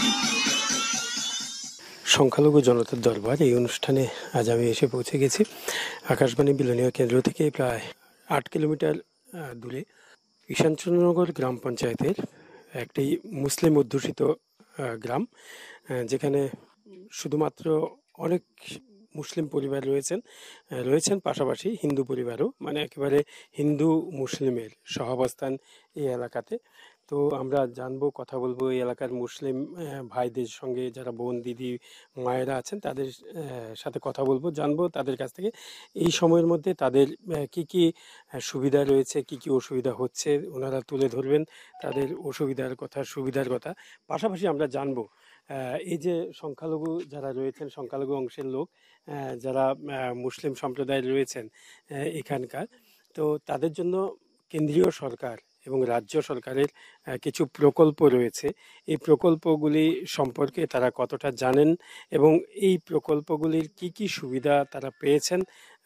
সংখ্যালঘু জনতার দরবার এই অনুষ্ঠানে আজ আমি এসে পৌঁছে গেছি। আকাশবাণী বিলোনিয়া কেন্দ্র থেকে প্রায় 8 কিলোমিটার দূরে ঈশানচন্দ্রনগর গ্রাম পঞ্চায়েতের একটি মুসলিম অধ্যুষিত গ্রাম, যেখানে শুধুমাত্র অনেক মুসলিম পরিবার রয়েছেন পাশাপাশি হিন্দু পরিবারও, মানে একেবারে হিন্দু মুসলিমের সহাবস্থান এই এলাকাতে। তো আমরা জানবো, কথা বলবো এই এলাকার মুসলিম ভাইদের সঙ্গে, যারা বোন দিদি মায়েরা আছেন তাদের সাথে কথা বলবো, জানবো তাদের কাছ থেকে এই সময়ের মধ্যে তাদের কি কি সুবিধা রয়েছে, কি কি অসুবিধা হচ্ছে ওনারা তুলে ধরবেন, তাদের অসুবিধার কথা সুবিধার কথা। পাশাপাশি আমরা জানবো এই যে সংখ্যালঘু যারা রয়েছেন, সংখ্যালঘু অংশের লোক যারা মুসলিম সম্প্রদায়ের রয়েছেন এখানকার, তো তাদের জন্য কেন্দ্রীয় সরকার এবং রাজ্য সরকারের কিছু প্রকল্প রয়েছে। এই প্রকল্পগুলি সম্পর্কে তারা কতটা জানেন এবং এই প্রকল্পগুলির কি কি সুবিধা তারা পেয়েছেন,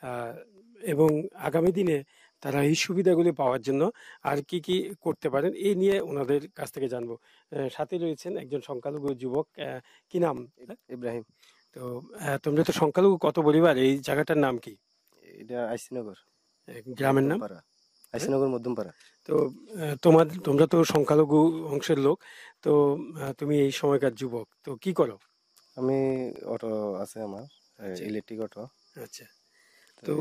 এবং আগামী দিনে তারা এই সুবিধাগুলি পাওয়ার জন্য আর কি কি করতে পারেন, এই নিয়ে ওনাদের কাছ থেকে জানবো। সাথে রয়েছেন একজন সংখ্যালঘু যুবক, কি নাম? ইব্রাহিম। তো তোমরা তো সংখ্যালঘু কত পরিবার, এই জায়গাটার নাম কি? এটা আইসিনগর, গ্রামের নাম? আইসিনগর মধ্যমপাড়া। তো তোমরা তো সংখ্যালঘু অংশের লোক, তো তুমি এই সময়কার যুবক, তো কি করো? আমি অটো আছে আমার, ইলেকট্রিক অটো। আচ্ছা, তো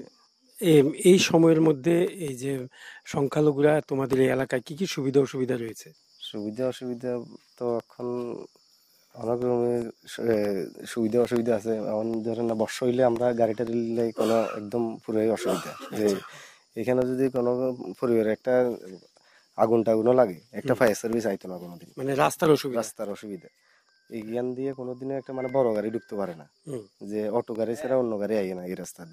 এই সময়ের মধ্যে এই যে সংখ্যালঘুরা তোমাদের এই এলাকায় কি কি সুবিধা অসুবিধা রয়েছে? সুবিধা অসুবিধা তো এখন অনেক রকমের সুবিধা অসুবিধা আছে। এখন ধরেন না, বর্ষা হইলে আমরা গাড়িটা দিলে কোনো একদম পুরোই অসুবিধা। যে এখানে যদি কোনো পরিবারে একটা আগুন টাগুনও লাগে, একটা ফায়ার সার্ভিস আইতো না কোনোদিন, মানে রাস্তার অসুবিধা। এই জ্ঞান দিয়ে কোনোদিনও একটা মানে বড় গাড়ি ঢুকতে পারে না, যে অটো গাড়ি ছাড়া অন্য গাড়ি আইয়ে না এই রাস্তা দিয়ে।